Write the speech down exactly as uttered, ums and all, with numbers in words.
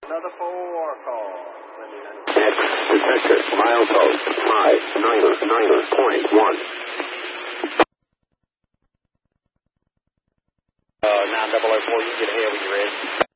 Another four call. Next, detector, milepost, high, niner, niner, point one. Uh, nine double oh four, you get ahead when you're ready.